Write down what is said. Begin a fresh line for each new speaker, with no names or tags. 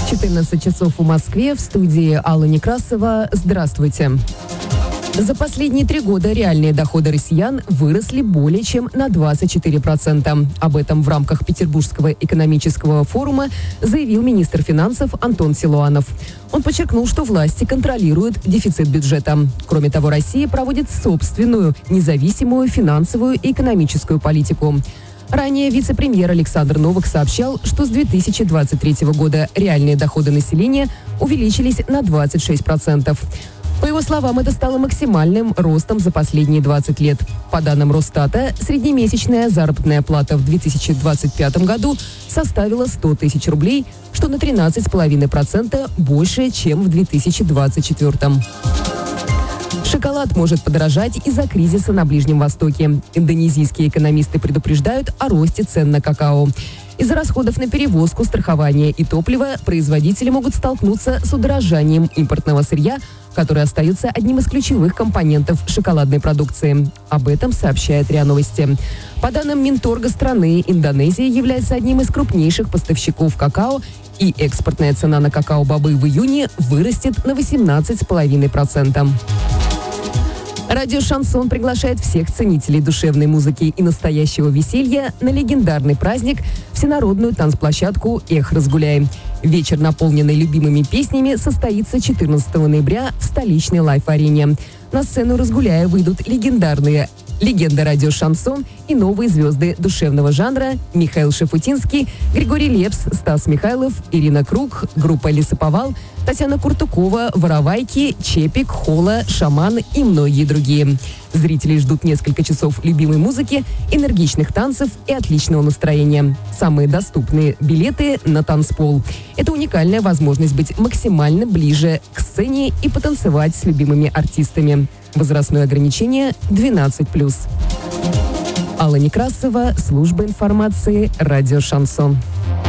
14 часов в Москве, в студии Алла Некрасова. Здравствуйте. За последние 3 года реальные доходы россиян выросли более чем на 24%. Об этом в рамках Петербургского экономического форума заявил министр финансов Антон Силуанов. Он подчеркнул, что власти контролируют дефицит бюджета. Кроме того, Россия проводит собственную независимую финансовую и экономическую политику. Ранее вице-премьер Александр Новак сообщал, что с 2023 года реальные доходы населения увеличились на 26%. По его словам, это стало максимальным ростом за последние 20 лет. По данным Росстата, среднемесячная заработная плата в 2025 году составила 100 тысяч рублей, что на 13,5% больше, чем в 2024. Шоколад может подорожать из-за кризиса на Ближнем Востоке. Индонезийские экономисты предупреждают о росте цен на какао. Из-за расходов на перевозку, страхование и топливо производители могут столкнуться с удорожанием импортного сырья, которое остается одним из ключевых компонентов шоколадной продукции. Об этом сообщает РИА Новости. По данным Минторга страны, Индонезия является одним из крупнейших поставщиков какао, и экспортная цена на какао-бобы в июне вырастет на 18,5%. Радио «Шансон» приглашает всех ценителей душевной музыки и настоящего веселья на легендарный праздник – всенародную танцплощадку «Эх, разгуляй». Вечер, наполненный любимыми песнями, состоится 14 ноября в столичной лайф-арене. На сцену «Разгуляя» выйдут легенды радио «Шансон» и новые звезды душевного жанра Михаил Шафутинский, Григорий Лепс, Стас Михайлов, Ирина Круг, группа «Лесоповал», Татьяна Куртукова, Воровайки, Чепик, Хола, Шаман и многие другие. Зрители ждут несколько часов любимой музыки, энергичных танцев и отличного настроения. Самые доступные билеты на танцпол. Это уникальная возможность быть максимально ближе к сцене и потанцевать с любимыми артистами. Возрастное ограничение 12+. Алла Некрасова, служба информации, радио «Шансон».